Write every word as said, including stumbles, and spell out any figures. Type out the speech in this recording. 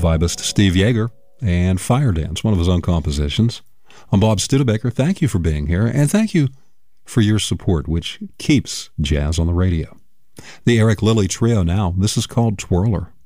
vibist Steve Yeager and Fire Dance, one of his own compositions. I'm Bob Studebaker. Thank you for being here, and thank you for your support, which keeps jazz on the radio. The Eric Lilly Trio now. This is called Twirler.